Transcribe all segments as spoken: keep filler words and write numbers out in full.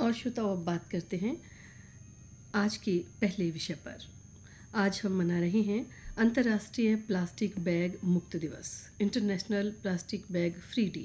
और श्रोताओं, अब बात करते हैं आज के पहले विषय पर। आज हम मना रहे हैं अंतर्राष्ट्रीय प्लास्टिक बैग मुक्त दिवस, international plastic bag free day.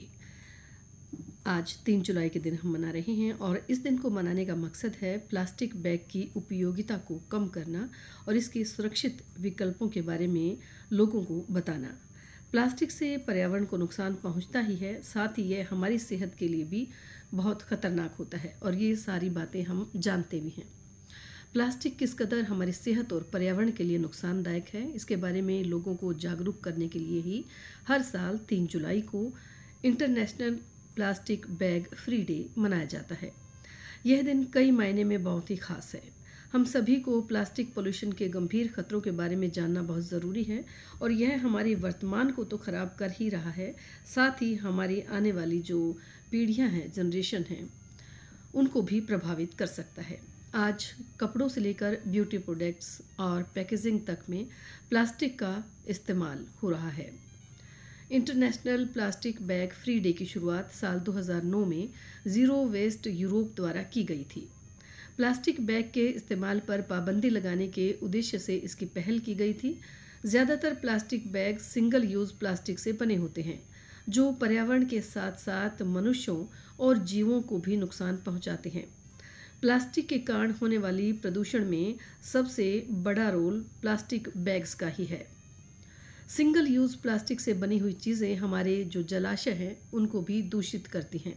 आज तीन जुलाई के दिन हम मना रहे हैं और इस दिन को मनाने का मकसद है प्लास्टिक बैग की उपयोगिता को कम करना और इसके सुरक्षित विकल्पों के बारे में लोगों को बताना। प्लास्टिक से पर्यावरण को नुकसान पहुंचता ही है, साथ ही यह हमारी सेहत के लिए भी बहुत खतरनाक होता है और ये सारी बातें हम जानते भी हैं। प्लास्टिक किस कदर हमारी सेहत और पर्यावरण के लिए नुकसानदायक है, इसके बारे में लोगों को जागरूक करने के लिए ही हर साल तीन जुलाई को international plastic bag free day मनाया जाता है। यह दिन कई मायने में बहुत ही खास है। हम सभी को प्लास्टिक पोल्यूशन के गंभीर खतरों के बारे में जानना बहुत ज़रूरी है और यह हमारी वर्तमान को तो ख़राब कर ही रहा है, साथ ही हमारी आने वाली जो पीढ़ियां हैं, जनरेशन हैं, उनको भी प्रभावित कर सकता है। आज कपड़ों से लेकर ब्यूटी प्रोडक्ट्स और पैकेजिंग तक में प्लास्टिक का इस्तेमाल हो रहा है। International plastic bag free day की शुरुआत साल दो हज़ार नौ में ज़ीरो वेस्ट यूरोप द्वारा की गई थी। प्लास्टिक बैग के इस्तेमाल पर पाबंदी लगाने के उद्देश्य से इसकी पहल की गई थी। ज़्यादातर plastic bag single use plastic से बने होते हैं, जो पर्यावरण के साथ साथ मनुष्यों और जीवों को भी नुकसान पहुंचाते हैं। प्लास्टिक के कारण होने वाली प्रदूषण में सबसे बड़ा रोल प्लास्टिक बैग्स का ही है। सिंगल यूज़ प्लास्टिक से बनी हुई चीज़ें हमारे जो जलाशय हैं उनको भी दूषित करती हैं।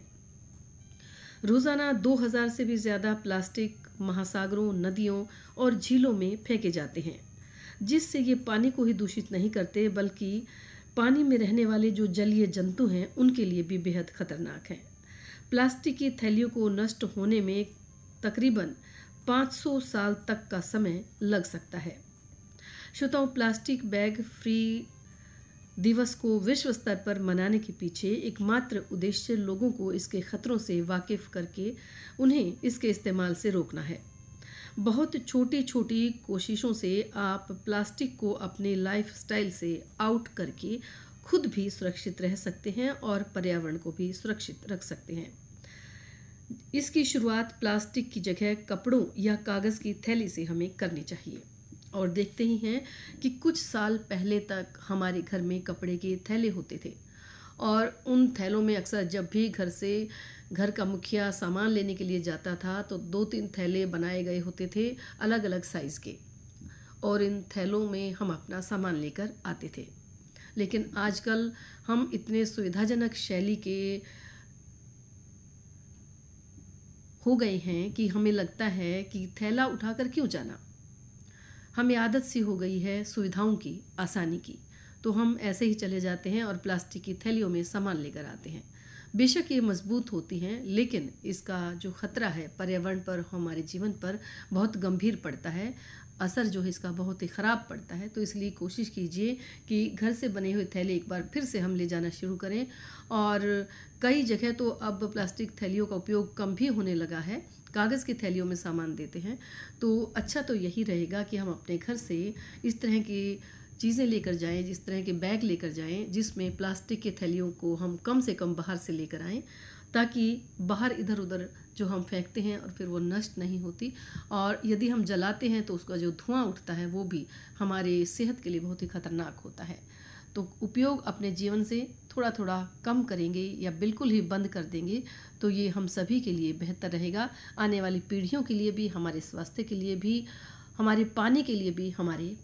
रोज़ाना दो हज़ार से भी ज़्यादा प्लास्टिक महासागरों, नदियों और झीलों में फेंके जाते हैं, जिससे ये पानी को ही दूषित नहीं करते बल्कि पानी में रहने वाले जो जलीय जंतु हैं उनके लिए भी बेहद खतरनाक हैं। प्लास्टिक की थैलियों को नष्ट होने में तकरीबन पाँच सौ साल तक का समय लग सकता है। श्रोताओं, प्लास्टिक बैग फ्री दिवस को विश्व स्तर पर मनाने के पीछे एकमात्र उद्देश्य लोगों को इसके खतरों से वाकिफ करके उन्हें इसके इस्तेमाल से रोकना है। बहुत छोटी छोटी कोशिशों से आप प्लास्टिक को अपने लाइफस्टाइल से आउट करके खुद भी सुरक्षित रह सकते हैं और पर्यावरण को भी सुरक्षित रख सकते हैं। इसकी शुरुआत प्लास्टिक की जगह कपड़ों या कागज़ की थैली से हमें करनी चाहिए। और देखते ही हैं कि कुछ साल पहले तक हमारे घर में कपड़े के थैले होते थे और उन थैलों में अक्सर जब भी घर से घर का मुखिया सामान लेने के लिए जाता था तो दो तीन थैले बनाए गए होते थे अलग अलग साइज़ के, और इन थैलों में हम अपना सामान लेकर आते थे। लेकिन आजकल हम इतने सुविधाजनक शैली के हो गए हैं कि हमें लगता है कि थैला उठाकर क्यों जाना। हमें आदत सी हो गई है सुविधाओं की, आसानी की, तो हम ऐसे ही चले जाते हैं और प्लास्टिक की थैलियों में सामान लेकर आते हैं। बेशक ये मजबूत होती हैं, लेकिन इसका जो खतरा है पर्यावरण पर, हमारे जीवन पर बहुत गंभीर पड़ता है। असर जो है इसका बहुत ही ख़राब पड़ता है। तो इसलिए कोशिश कीजिए कि घर से बने हुए थैले एक बार फिर से हम ले जाना शुरू करें। और कई जगह तो अब प्लास्टिक थैलियों का उपयोग कम भी होने लगा है, कागज़ की थैलियों में सामान देते हैं। तो अच्छा तो यही रहेगा कि हम अपने घर से इस तरह की चीज़ें लेकर जाएं, जिस तरह के बैग लेकर जाएं जिसमें प्लास्टिक की थैलियों को हम कम से कम बाहर से लेकर आएं, ताकि बाहर इधर उधर जो हम फेंकते हैं और फिर वो नष्ट नहीं होती, और यदि हम जलाते हैं तो उसका जो धुआं उठता है वो भी हमारे सेहत के लिए बहुत ही खतरनाक होता है। तो उपयोग अपने जीवन से थोड़ा थोड़ा कम करेंगे या बिल्कुल ही बंद कर देंगे तो ये हम सभी के लिए बेहतर रहेगा। आने वाली पीढ़ियों के लिए भी, हमारे स्वास्थ्य के लिए भी, हमारे पानी के लिए भी, हमारे